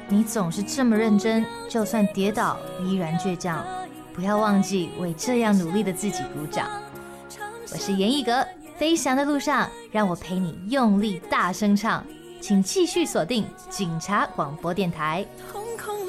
你总是这么认真，就算跌倒依然倔强，不要忘记为这样努力的自己鼓掌。我是严艺格，飞翔的路上，让我陪你用力大声唱，请继续锁定警察广播电台。